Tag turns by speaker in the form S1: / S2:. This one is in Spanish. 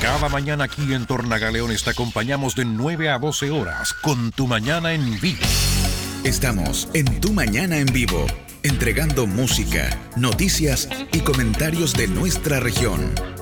S1: Cada mañana aquí en Tornagaleones te acompañamos de 9 a 12 horas con Tu Mañana en Vivo.
S2: Estamos en Tu Mañana en Vivo, entregando música, noticias y comentarios de nuestra región.